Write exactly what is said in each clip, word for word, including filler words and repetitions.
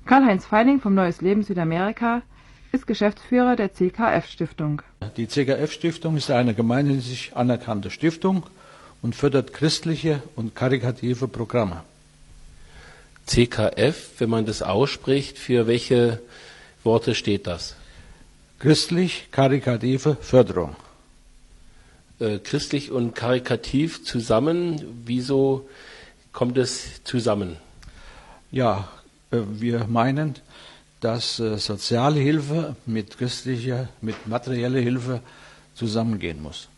Karl-Heinz Feiling vom Neues Leben Südamerika ist Geschäftsführer der C K F-Stiftung. Die C K F-Stiftung ist eine gemeinnützig anerkannte Stiftung und fördert christliche und karitative Programme. C K F, wenn man das ausspricht, für welche Worte steht das? Christlich-karitative Förderung. Äh, christlich und karitativ zusammen, wieso kommt es zusammen? Ja, äh, wir meinen, dass äh, soziale Hilfe mit christlicher, mit materieller Hilfe zusammengehen muss.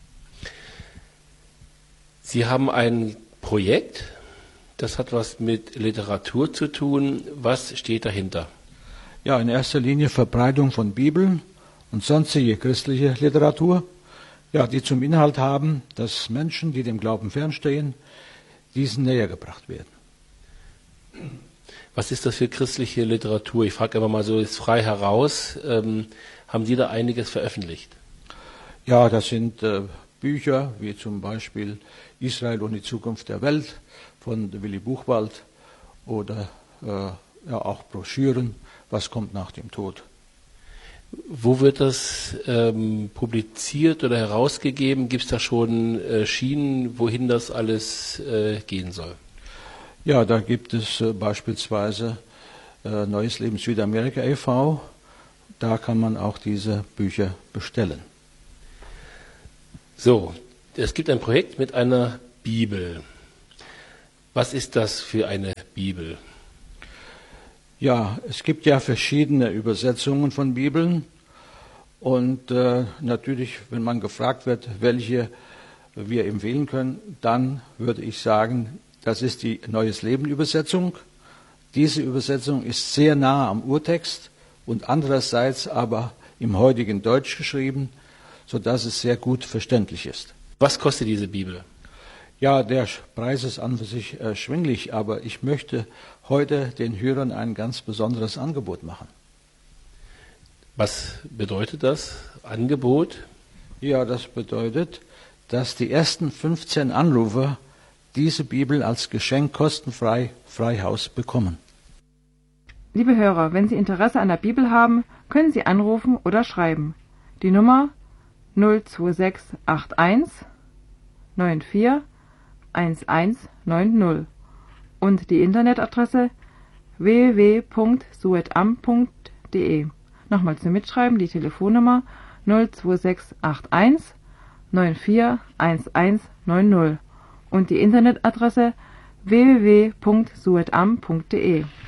Sie haben ein Projekt, das hat was mit Literatur zu tun. Was steht dahinter? Ja, in erster Linie Verbreitung von Bibeln und sonstige christliche Literatur, ja, die zum Inhalt haben, dass Menschen, die dem Glauben fernstehen, diesen näher gebracht werden. Was ist das für christliche Literatur? Ich frage einfach mal so jetzt frei heraus. Ähm, haben Sie da einiges veröffentlicht? Ja, das sind äh, Bücher wie zum Beispiel Israel und die Zukunft der Welt von Willi Buchwald oder äh, ja, auch Broschüren, was kommt nach dem Tod. Wo wird das ähm, publiziert oder herausgegeben? Gibt es da schon äh, Schienen, wohin das alles äh, gehen soll? Ja, da gibt es äh, beispielsweise äh, Neues Leben Südamerika e V Da kann man auch diese Bücher bestellen. So, es gibt ein Projekt mit einer Bibel. Was ist das für eine Bibel? Ja, es gibt ja verschiedene Übersetzungen von Bibeln und äh, natürlich, wenn man gefragt wird, welche wir empfehlen können, dann würde ich sagen, das ist die Neues Leben Übersetzung. Diese Übersetzung ist sehr nah am Urtext und andererseits aber im heutigen Deutsch geschrieben, sodass es sehr gut verständlich ist. Was kostet diese Bibel? Ja, der Preis ist an für sich erschwinglich, aber ich möchte heute den Hörern ein ganz besonderes Angebot machen. Was bedeutet das Angebot? Ja, das bedeutet, dass die ersten fünfzehn Anrufer diese Bibel als Geschenk kostenfrei frei Haus bekommen. Liebe Hörer, wenn Sie Interesse an der Bibel haben, können Sie anrufen oder schreiben. Die Nummer null zwei sechs acht eins neun vier eins eins neun null und die Internetadresse w w w punkt suetam punkt de. Nochmal zum Mitschreiben die Telefonnummer null zwei sechs acht eins neun vier eins eins neun null und die Internetadresse w w w punkt suetam punkt de.